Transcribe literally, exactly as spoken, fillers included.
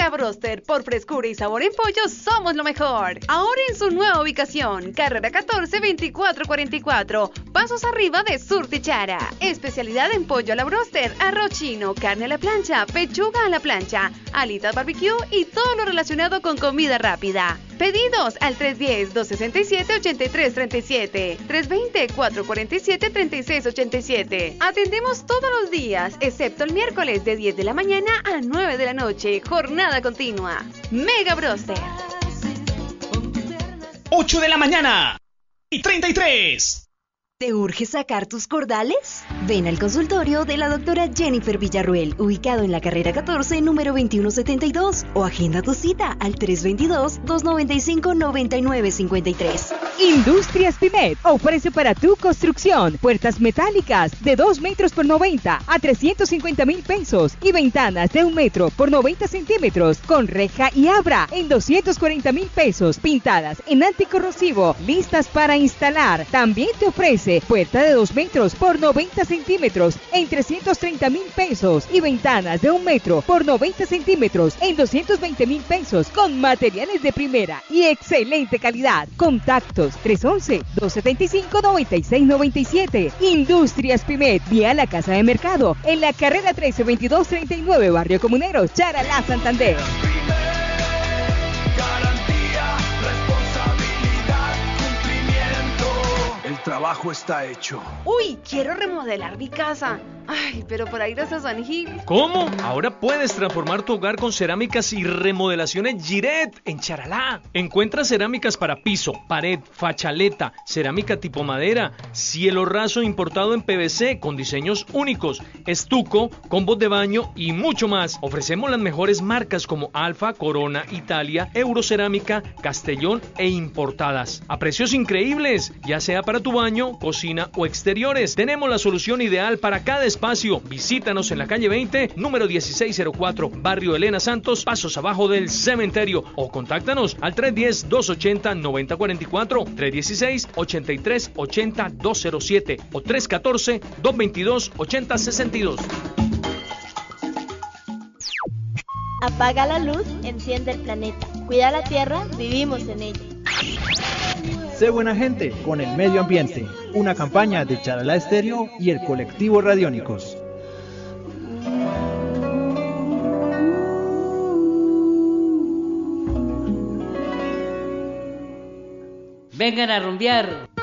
Mega Broster, por frescura y sabor en pollo somos lo mejor. Ahora en su nueva ubicación, carrera catorce veinticuatro cuarenta y cuatro, pasos arriba de Surtichara. Especialidad en pollo a la broster, arroz chino, carne a la plancha, pechuga a la plancha, alitas barbecue y todo lo relacionado con comida rápida. Pedidos al tres uno cero, dos seis siete, ocho tres tres siete, tres dos cero, cuatro cuatro siete, tres seis ocho siete. Atendemos todos los días, excepto el miércoles de diez de la mañana a nueve de la noche. Jornada continua. Mega Broster. ocho de la mañana y treinta y tres. ¿Te urge sacar tus cordales? Ven al consultorio de la doctora Jennifer Villarruel, ubicado en la carrera catorce, número veintiuno setenta y dos, o agenda tu cita al tres dos dos, dos nueve cinco, nueve nueve cinco tres. Industrias Pimet ofrece para tu construcción puertas metálicas de dos metros por noventa a trescientos cincuenta mil pesos y ventanas de un metro por noventa centímetros con reja y abra en doscientos cuarenta mil pesos, pintadas en anticorrosivo, listas para instalar. También te ofrece puerta de dos metros por noventa centímetros en trescientos treinta mil pesos y ventanas de un metro por noventa centímetros en doscientos veinte mil pesos con materiales de primera y excelente calidad. Contactos tres once, dos setenta y cinco, noventa y seis noventa y siete. Industrias Pimet, vía la Casa de Mercado, en la carrera trece veintidós treinta y nueve, Barrio Comuneros, Charalá, Santander. El trabajo está hecho. Uy, quiero remodelar mi casa. Ay, pero para ir hasta San Gil. ¿Cómo? Ahora puedes transformar tu hogar con cerámicas y remodelaciones Giret en Charalá. Encuentra cerámicas para piso, pared, fachaleta, cerámica tipo madera, cielo raso importado en P V C con diseños únicos, estuco, combos de baño y mucho más. Ofrecemos las mejores marcas como Alfa, Corona, Italia, Eurocerámica, Castellón e importadas. A precios increíbles, ya sea para tu baño, cocina o exteriores. Tenemos la solución ideal para cada espacio. Visítanos en la calle veinte, número dieciséis cero cuatro, Barrio Elena Santos, pasos abajo del cementerio, o contáctanos al tres uno cero, dos ochenta, noventa cuarenta y cuatro, tres uno seis, ochenta y tres ochenta, doscientos siete o tres uno cuatro, dos veintidós, ochenta sesenta y dos. Apaga la luz, enciende el planeta. Cuida la tierra, vivimos en ella. Sé buena gente con el medio ambiente. Una campaña de Charalá Estéreo y el colectivo Radiónicos. Vengan a rumbear.